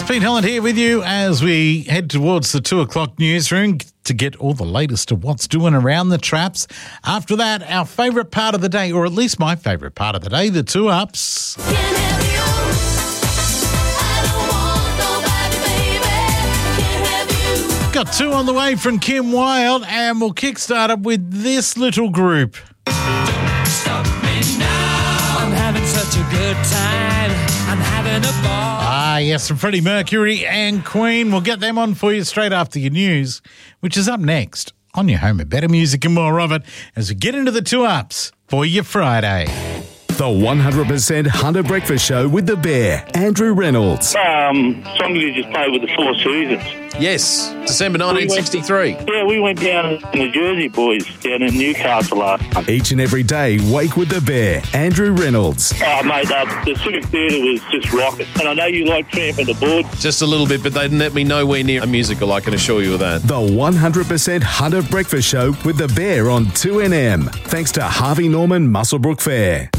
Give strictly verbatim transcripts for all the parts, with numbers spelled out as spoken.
Pete Holland here with you as we head towards the two o'clock newsroom to get all the latest of what's doing around the traps. After that, our favourite part of the day, or at least my favourite part of the day, the two ups. Got two on the way from Kim Wilde, and we'll kickstart it with this little group. Stop me now. I'm having such a good time. I'm having a ball. Ah, yes, from Freddie Mercury and Queen. We'll get them on for you straight after your news, which is up next on your home of better music and more of it as we get into the two ups for your Friday. The one hundred percent Hunter Breakfast Show with the Bear, Andrew Reynolds. Um, Songley just played with the Four Seasons. Yes, December nineteen sixty-three. We went, yeah, we went down in the Jersey boys down in Newcastle last month. Each and every day, wake with the Bear, Andrew Reynolds. Oh, mate, uh, the Civic Theatre was just rocking. And I know you like tramping the board. Just a little bit, but they didn't let me nowhere near a musical, I can assure you of that. The one hundred percent Hunter Breakfast Show with the Bear on two N M. Thanks to Harvey Norman Muswellbrook Fair.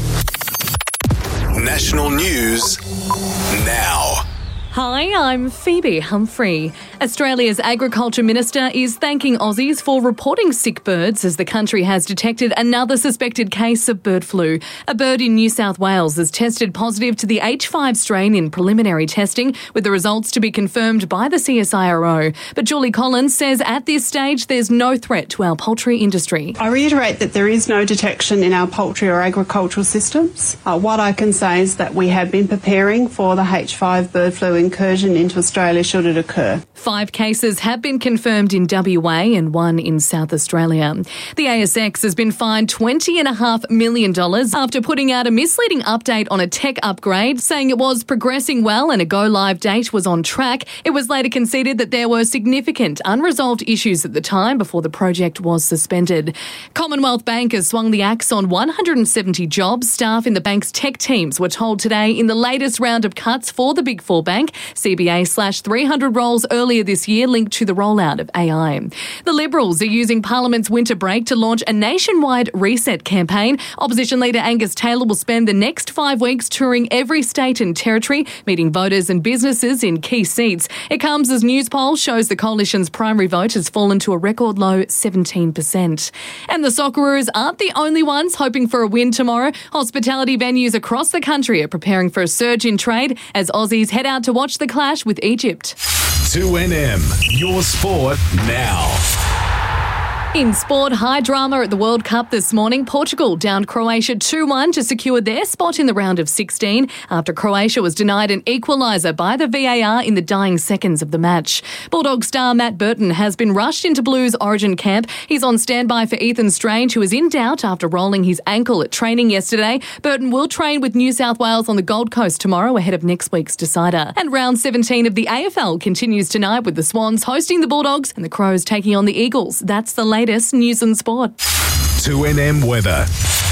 National news now. Hi, I'm Phoebe Humphrey. Australia's Agriculture Minister is thanking Aussies for reporting sick birds as the country has detected another suspected case of bird flu. A bird in New South Wales has tested positive to the H five strain in preliminary testing, with the results to be confirmed by the C S I R O. But Julie Collins says at this stage there's no threat to our poultry industry. I reiterate that there is no detection in our poultry or agricultural systems. Uh, what I can say is that we have been preparing for the H five bird flu incursion into Australia should it occur. Five cases have been confirmed in W A and one in South Australia. The A S X has been fined twenty point five million dollars after putting out a misleading update on a tech upgrade, saying it was progressing well and a go-live date was on track. It was later conceded that there were significant unresolved issues at the time before the project was suspended. Commonwealth Bank has swung the axe on one hundred seventy jobs. Staff in the bank's tech teams were told today in the latest round of cuts for the Big Four bank, C B A slashed three hundred roles earlier this year linked to the rollout of A I. The Liberals are using Parliament's winter break to launch a nationwide reset campaign. Opposition leader Angus Taylor will spend the next five weeks touring every state and territory, meeting voters and businesses in key seats. It comes as news poll shows the coalition's primary vote has fallen to a record low seventeen percent. And the Socceroos aren't the only ones hoping for a win tomorrow. Hospitality venues across the country are preparing for a surge in trade as Aussies head out to watch the clash with Egypt. two N M, your sport now. In sport, high drama at the World Cup this morning. Portugal downed Croatia two one to secure their spot in the round of sixteen after Croatia was denied an equaliser by the V A R in the dying seconds of the match. Bulldog star Matt Burton has been rushed into Blues Origin camp. He's on standby for Ethan Strange, who is in doubt after rolling his ankle at training yesterday. Burton will train with New South Wales on the Gold Coast tomorrow ahead of next week's decider. And round seventeen of the A F L continues tonight with the Swans hosting the Bulldogs and the Crows taking on the Eagles. That's the latest news and sport. two N M weather.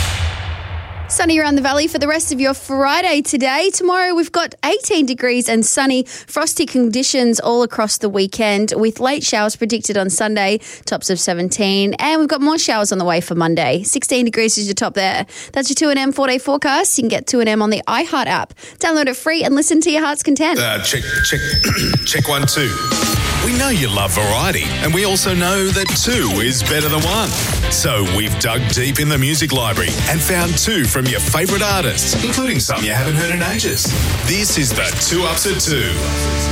Sunny around the valley for the rest of your Friday today. Tomorrow we've got eighteen degrees and sunny, frosty conditions all across the weekend with late showers predicted on Sunday, tops of seventeen. And we've got more showers on the way for Monday. sixteen degrees is your top there. That's your two N M four-day forecast. You can get two N M on the iHeart app. Download it free and listen to your heart's content. Uh, check, check, check one, two. We know you love variety, and we also know that two is better than one. So we've dug deep in the music library and found two from your favourite artists, including some you haven't heard in ages. This is the Two Ups at Two.